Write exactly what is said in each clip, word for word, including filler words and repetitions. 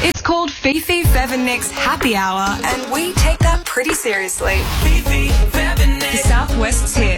It's called Fifi Fevinek's Happy Hour, and we take that pretty seriously. Fifi Fevinek. The Southwest's hit.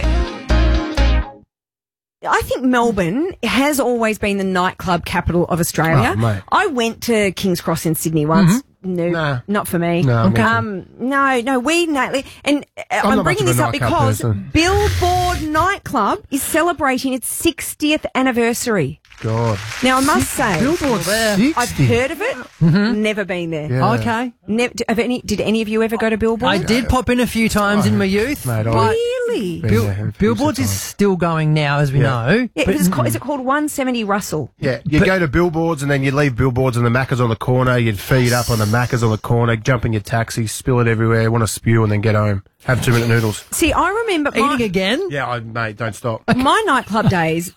I think Melbourne has always been the nightclub capital of Australia. Oh, mate. I went to King's Cross in Sydney once. Mm-hmm. No, Nah. not for me. No, me too. um, no, no, we nightly, and uh, I'm, not bringing much of this a up nightclub because person. Billboard nightclub is celebrating its sixtieth anniversary. God. Now, I must say, Billboard sixty. I've heard of it, Mm-hmm. never been there. Yeah. Okay. Never, have any, did any of you ever go to Billboard? I did pop in a few times in my youth. Mate, I- but Really? Been Bill- there heaps of Billboards is times. still going now, as we Yeah. know. Yeah, but it's called, is it called one seventy Russell? Yeah, you go to Billboards and then you leave Billboards and the Macca's on the corner, you'd feed up on the Macca's on the corner, jump in your taxi, spill it everywhere, want to spew and then get home. Have two minute noodles. See, I remember my, eating again? Yeah, I, mate, don't stop. my nightclub days.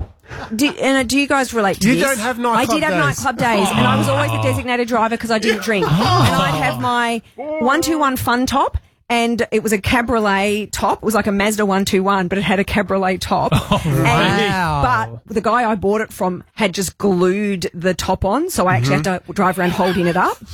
Do, and uh, do you guys relate to You this? don't have nightclub I did have days. nightclub days, and I was always the designated driver because I didn't drink. And I'd have my one two one fun top, and it was a cabriolet top. It was like a Mazda one two one, but it had a cabriolet top. And, Wow. but the guy I bought it from had just glued the top on, so I actually Mm-hmm. had to drive around holding it up.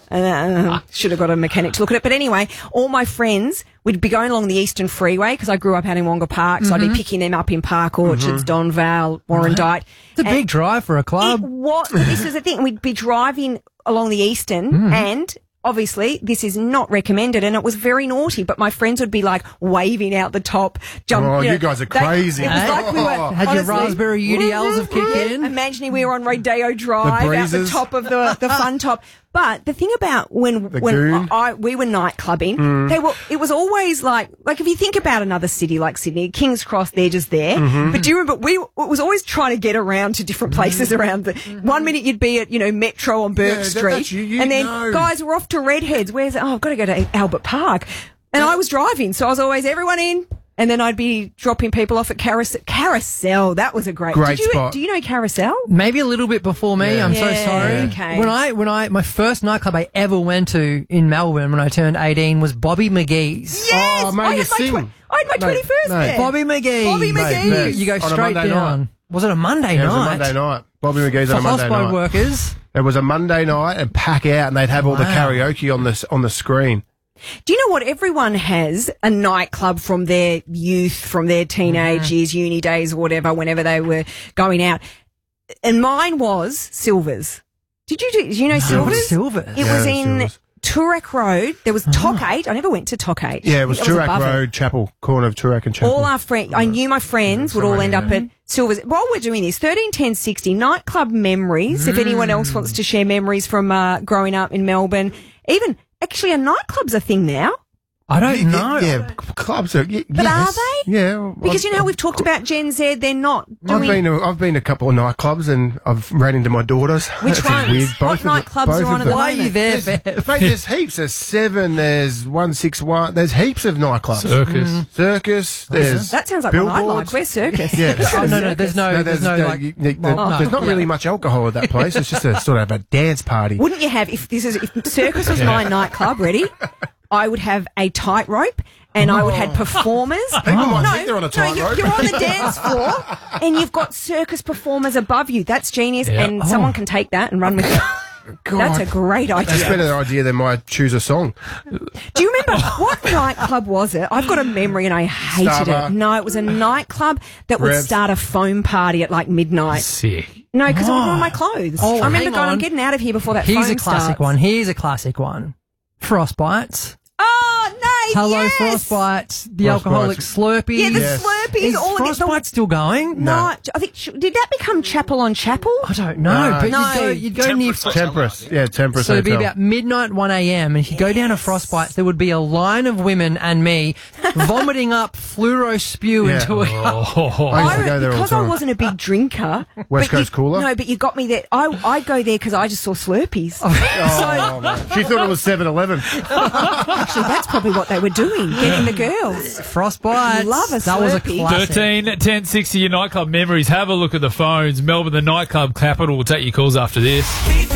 And uh, should have got a mechanic to look at it. But anyway, all my friends would be going along the Eastern Freeway because I grew up out in Wonga Park, so I'd be picking them up in Park Orchards, Mm-hmm. Donvale, Warrandyte. It's a big drive for a It club. was, this is the thing, we'd be driving along the Eastern Mm. and obviously this is not recommended and it was very naughty, but my friends would be like waving out the top, jump. Oh, know, you guys are they- crazy. It was like we were, Had your honestly, raspberry U D Ls of kick in? imagining we were on Rodeo Drive out the breezes. top of the, the fun top. But the thing about when The when goon. I, we were night clubbing, they were it was always like like if you think about another city like Sydney, King's Cross, they're just there. But do you remember we it was always trying to get around to different places around the. One minute you'd be at you know Metro on Burke Yeah, that- Street, that's you- you and then know. guys were off to Redheads. Where's oh I've got to go to Albert Park, and I was driving, so I was always everyone in. And then I'd be dropping people off at Carousel. Carousel, that was a great, Great Did you, spot. Do you know Carousel? Maybe a little bit before me. Yeah. I'm so Yeah, sorry. okay. When I, when I, my first nightclub I ever went to in Melbourne when I turned eighteen was Bobby McGee's. Yes, Oh, mate, I you had my sing. tw- I had my Mate, twenty-first mate. there. Bobby McGee. Bobby Mate, McGee's. mate. You go On a straight Monday down. night. Was it a Monday Yeah, it was night? a Monday night. Bobby McGee's For on a Monday hospital night. workers. It was a Monday night and pack out and they'd have all the Wow. karaoke on the, on the screen. Do you know what? Everyone has a nightclub from their youth, from their teenage Mm-hmm. years, uni days, or whatever, whenever they were going out. And mine was Silver's. Did you do, do you know Silver's? Silver's. It Yeah, was in Silver's. Toorak Road. There was Tock eight. I never went to Tock eight. Yeah, it was That Toorak above it. Road, Chapel, corner of Toorak and Chapel. All our friends, I knew my friends would all somewhere end up in at Silver's. While we're doing this, thirteen ten sixty nightclub memories. If anyone else wants to share memories from uh, growing up in Melbourne, even actually a nightclub's a thing now. I don't Yeah, know. Yeah, clubs are. Y- But yes. are they? Yeah. well, Because I've- you know how we've talked about Gen Z, they're not I've doing. been to, I've been to a couple of nightclubs and I've ran into my daughters. Which That's ones? weird. What Both of the- nightclubs both are on of at the- the Why are you there, There's, Bev? mate, there's heaps. There's seven. There's one six one. There's heaps of nightclubs. Circus. Circus. There's That sounds like what I like. billboards. Where's Circus? Yeah. Oh, no, no, there's no, No, there's, no, like, you- you- well, there's no. not really much alcohol at that place. It's just a sort of a dance party. Wouldn't you have, if this is, if Circus was my nightclub, ready? I would have a tightrope and I would have performers. People might think they're on a no, you- tightrope. you're on the dance floor and you've got circus performers above you. That's genius. Yeah. And someone can take that and run with it. God, That's a great That's a idea. better idea than my choose a song. Do you remember what nightclub was it? I've got a memory and I hated Starbucks. it. No, it was a nightclub that would Revs. start a foam party at like midnight. Sick. No, because I would ruin my clothes. Oh, I remember hang going, I'm on. getting out of here before that Here's foam a classic starts. one. Here's a classic one. Frostbites. Oh, no, Hello, yes. Frostbites. The Frostbites. alcoholic Slurpees. Yeah, the Yes. Slurpees. Is all of it. Frostbite still going? No, I think did that become Chapel on Chapel? I don't know, No. but No. you'd go, you'd go near. Temperance. Yeah, Temperance So it'd be Hotel. about midnight, one a.m. And if you go down to Frostbites, there would be a line of women and me vomiting up fluoro spew Yeah. into a Oh, I used to go there all the because I time. wasn't a big drinker. West but you- Coast cooler? No, but you got me there. I I go there because I just saw Slurpees. Oh, man. She thought it was seven eleven. Actually, that's probably what they were doing, getting the girls. Frostbites. Love a That was a Slurpee. classic. thirteen ten sixty, your nightclub memories. Have a look at the phones. Melbourne, the nightclub capital. We'll take your calls after this.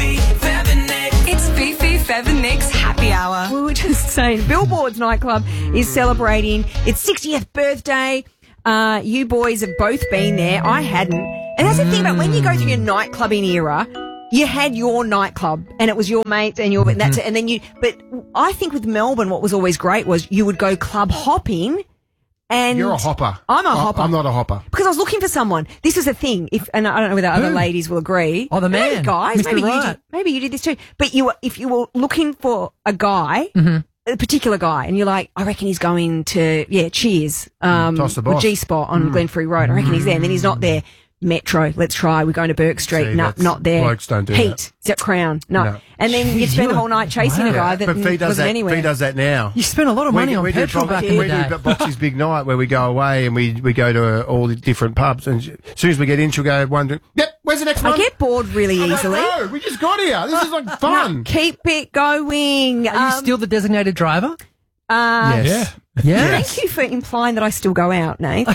It's Fifi Fevinek's Happy Hour. We were just saying, Billboard's nightclub is celebrating its sixtieth birthday. Uh, you boys have both been there. I hadn't. And that's the thing about when you go through your nightclubbing era, you had your nightclub and it was your mates and your, mm-hmm. that's it. And then you, but I think with Melbourne, what was always great was you would go club hopping. And you're a hopper. I'm a hopper. I'm not a hopper. Because I was looking for someone. This is the thing. If and I don't know whether other Who? ladies will agree. Oh, the man. Maybe guys. Mister Maybe you Right. did. Maybe you did this too. But you, were, if you were looking for a guy, mm-hmm. a particular guy, and you're like, I reckon he's going to yeah, Cheers, um, Toss the or boss. G Spot on mm. Glenferrie Road. I reckon he's there, and then he's not there. Metro, let's try. We're going to Burke Street. See, no, that's- not there. blokes don't do Heat. that. Zip Crown. No. No. And then you'd spend the whole night chasing Wow. a guy that But Fee does wasn't that. anywhere. Fee does that now. You spent a lot of money we, on we petrol do, back we, in the we day. do Boxy's big night where we go away and we, we go to uh, all the different pubs. And as soon as we get in, she'll go wondering, yep, where's the next one? I get bored really I don't easily. know, we just got here. This is like fun. No, keep it going. Are you Um, still the designated driver? uh, Yes. Yeah. Thank you for implying that I still go out, Nate. Um,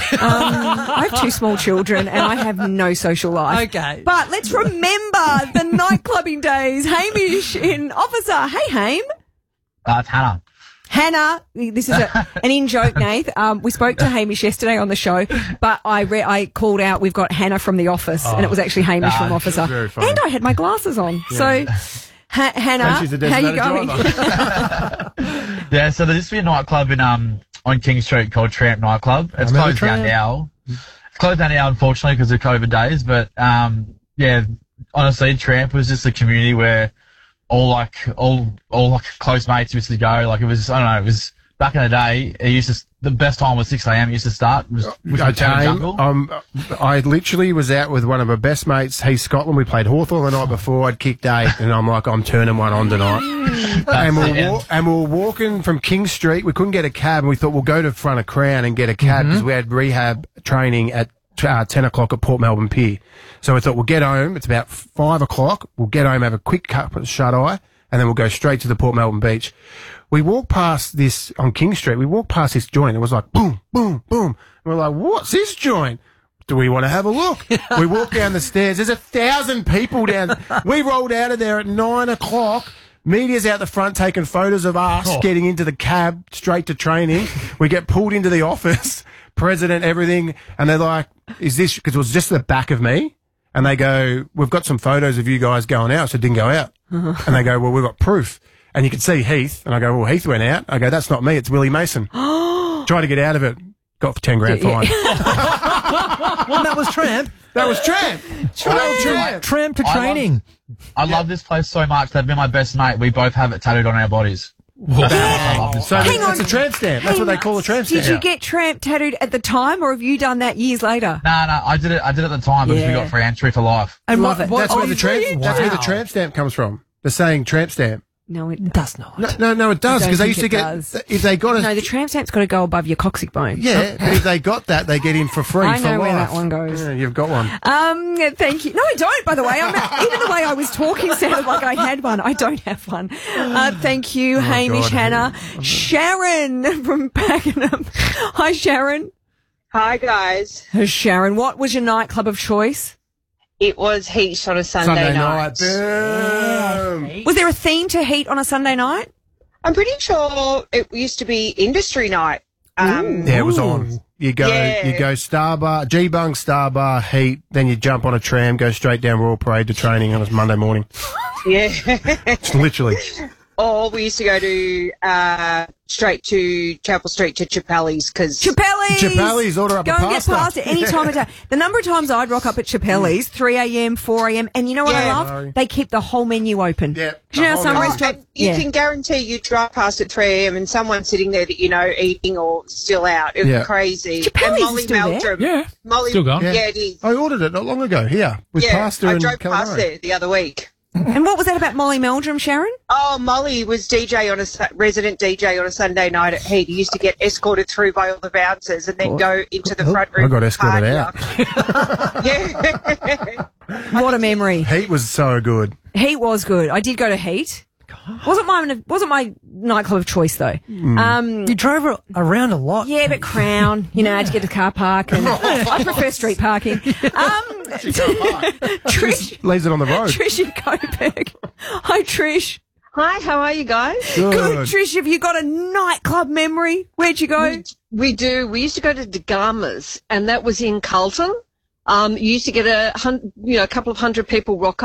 I have two small children and I have no social life. Okay. But let's remember the nightclubbing days. Hamish in Officer. Hey, Haim. Uh, it's Hannah. Hannah, this is a, an in-joke, Nath. Um, we spoke to Hamish yesterday on the show, but I re- I called out, we've got Hannah from The Office, and it was actually Hamish Ah, from Officer. very funny. And I had my glasses on. So, ha- Hannah, And she's a how you designated going? driver. Yeah, so there used to be a nightclub in um on King Street called Tramp Nightclub. It's remember closed down Tramp. now. It's closed down now, unfortunately, because of COVID days. But um, yeah, honestly, Tramp was just a community where all like all all like close mates used to go. Like it was, I don't know, it was back in the day. It used to the best time was six a m. It used to start. Was, was I, with Town came, Jungle. um, I literally was out with one of my best mates, Heath Scotland. We played Hawthorn the night before. I'd kicked eight, and I'm like, I'm turning one on tonight. and, we it. were wa- and we were walking from King Street. We couldn't get a cab, and we thought we'll go to front of Crown and get a cab because we had rehab training at uh, ten o'clock at Port Melbourne Pier. So we thought we'll get home. It's about five o'clock. We'll get home, have a quick cup of shut eye, and then we'll go straight to the Port Melbourne beach. We walked past this on King Street. We walked past this joint. It was like boom, boom, boom. And we're like, what's this joint? Do we want to have a look? We walk down the stairs. There's a thousand people down. We rolled out of there at nine o'clock. Media's out the front taking photos of us Oh. getting into the cab straight to training. We get pulled into the office, president, everything. And they're like, is this, because it was just the back of me. And they go, we've got some photos of you guys going out. So it didn't go out. And they go, well, we've got proof. And you can see Heath. And I go, well, Heath went out. I go, that's not me. It's Willie Mason. Tried to get out of it. Got for ten grand fine. Well, that was Tramp. That was Tramp. Tramp. Tramp. Tramp to I love- training. I love this place so much. They've been my best mate. We both have it tattooed on our bodies. That's why I love this So place. Hang that's on. a tramp stamp. That's what they call a tramp stamp. Did you get Tramp tattooed at the time, or have you done that years later? No, no, I did it. I did it at the time because we Yeah. got free entry for life. And Love what, it. what- That's where the tramp. Wow. That's where the tramp stamp comes from. The saying tramp stamp. No, it It does not. No, no, no it does I don't because they think used to it get does. if they got a No, the tramp stamp's got to go above your coccyx bone. yeah. But if they got that, they get in for free I for know life. where that one goes. Yeah, you've got one. Um, thank you. No, I don't, by the way. I'm, even the way I was talking sounded like I had one. I don't have one. Uh, thank you, Hamish, God. Hannah. Sharon from Pakenham. Hi, Sharon. Hi guys. Sharon, what was your nightclub of choice? It was Heat on a Sunday, Sunday night. night. Boom. Was there a theme to Heat on a Sunday night? I'm pretty sure it used to be industry night. Um, Yeah, it was on. You go, Yeah. you go Star Bar, G Bung, Star Bar, Heat. Then you jump on a tram, go straight down Royal Parade to training on a Monday morning. yeah. Literally. Or we used to go to uh, straight to Chapel Street to Chappelle's because Chappelle's. Chappelle's, order up Go a and get pasta. pasta any time of day. The number of times I'd rock up at Chappelle's, three a.m., four a.m., and you know what I Yeah. love? They keep the whole menu open. Yeah, 'Cause you know the how some whole oh, restaurants... and you yeah. can guarantee you drive past at three a.m. and someone's sitting there that you know eating or still out. It was Yeah. crazy. Chappelle's and is Molly still there? Meldrum. Yeah. Molly, Still going. Yeah, Yeah. it is. I ordered it not long ago here with yeah, pasta I and drove past calamari. there the other week. And what was that about Molly Meldrum, Sharon? Oh, Molly was D J on a Su- resident D J on a Sunday night at Heat. He used to get escorted through by all the bouncers and then go into the front room. I got escorted out. yeah. What a memory. Heat was so good. Heat was good. I did go to Heat. Wasn't my wasn't my nightclub of choice though. Um, You drove ar- around a lot. yeah, but Crown, you know, I had to get to the car park, and I prefer street parking. Um, Trish, Leaves it on the road. Trish in Coburg. Hi, Trish. Hi, how are you guys? Good. Good, Trish. Have you got a nightclub memory? Where'd you go? We, we do. We used to go to Degama's, and that was in Carlton. Um, you used to get a hun- you know a couple of hundred people rock up.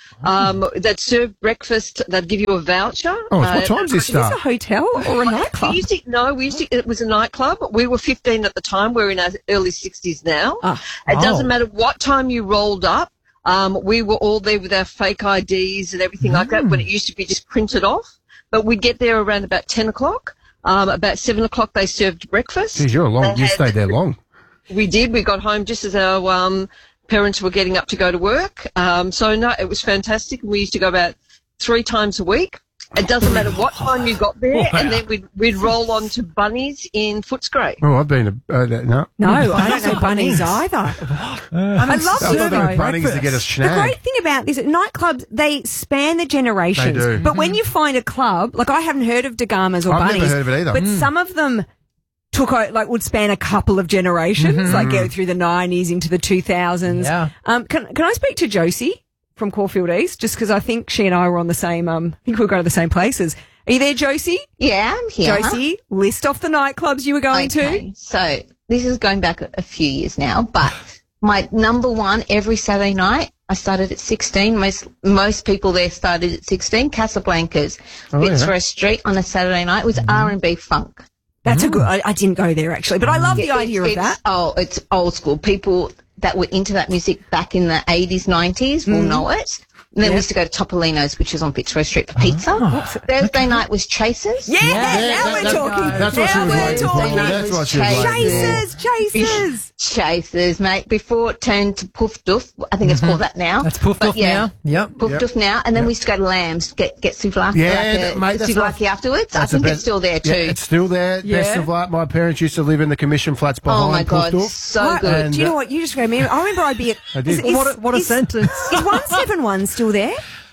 um, that serve breakfast. They'd give you a voucher. Oh, what Uh, time does this Is this a start? hotel or a nightclub? We used to, no, we used to, it was a nightclub. We were fifteen at the time. We're in our early sixties now. Ah. It Oh. doesn't matter what time you rolled up. Um, we were all there with our fake I Ds and everything like that when it used to be just printed off. But we'd get there around about ten o'clock. Um, about seven o'clock they served breakfast. Geez, you're long. They You had- stayed there long. We did. We got home just as our um, parents were getting up to go to work. Um, so, no, it was fantastic. We used to go about three times a week. It doesn't matter what time you got there. Wow. And then we'd, we'd roll on to Bunnies in Footscray. Oh, I've been a uh, no. No, I don't know bunnies either. I love I thought it they were though. Bunnings to get us The snagged. great thing about this, nightclubs, they span the generations. They do. But when you find a club, like I haven't heard of Dagamas or I've never Bunnies. heard of it either. But some of them took, o- like, would span a couple of generations, like go through the nineties into the two thousands. Yeah. Um, can, can I speak to Josie from Caulfield East? Just because I think she and I were on the same, um, I think we were going to the same places. Are you there, Josie? Yeah, I'm here. Josie, list off the nightclubs you were going Okay, so this is going back a a few years now, but my number one every Saturday night, I started at sixteen. Most most people there started at sixteen. Casablanca's, Oh, yeah. Fitzroy Street on a Saturday night was R and B funk. That's a good, I, I didn't go there actually, but I love the It- idea of it's, that. Oh, it's old school. People that were into that music back in the eighties, nineties will know it. And then we used to go to Topolino's, which is on Fitzroy Street for pizza. Thursday night was Chasers. Yeah, now that- we're that- talking. That's what she now was we're waiting for. talking. That's what she was waiting for. Chasers, chasers. Chasers, mate. Before it turned to Poof Doof. I think it's called that now. That's Poof But Doof now. Yep. Poof Yep. Doof now. And then we used to go to Lambs, get get souvlaki, Yeah, like that- a, mate, that's souvlaki what- afterwards. I That's the think it's best- still there too. Yeah, it's still there. Best Yeah. of luck. My parents used to live in the commission flats behind Oh my God, Poof Doof. so Right, good. And, do you know uh, what? You just go, man. I remember I'd be at. I did. Is, What a, what a is, sentence. Is one seven one still there?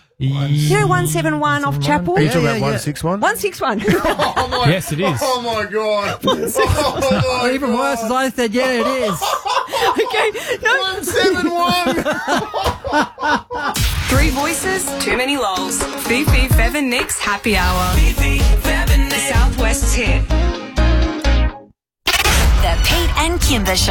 You know one seven one off Chapel? Are you Yeah, talking yeah, about yeah. one six one? one six one. Yes, it is. Oh my god! Oh, even worse, as I said, yeah, it is. Okay. No. One seven one. Three voices, too many lols. Fifi, Fev and Nick's happy hour. Fifi, Fev and Nick. Southwest's hit. The Pete and Kimber Show.